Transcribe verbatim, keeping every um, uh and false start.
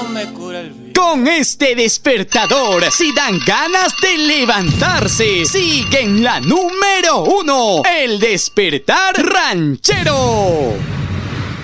me cura el vicio. Con este despertador, si dan ganas de levantarse, sigue en la número uno, el despertar ranchero.